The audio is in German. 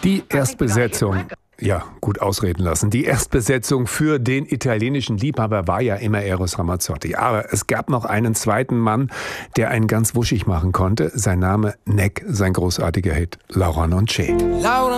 Die Erstbesetzung, ja, gut ausreden lassen. Die Erstbesetzung für den italienischen Liebhaber war ja immer Eros Ramazzotti. Aber es gab noch einen zweiten Mann, der einen ganz wuschig machen konnte. Sein Name Neck, sein großartiger Hit Laura non c'è.